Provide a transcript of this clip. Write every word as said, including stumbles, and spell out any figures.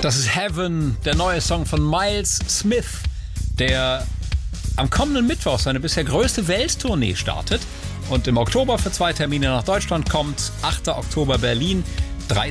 Das ist Heaven, der neue Song von Miles Smith, der am kommenden Mittwoch seine bisher größte Welttournee startet und im Oktober für zwei Termine nach Deutschland kommt. achter Oktober Berlin,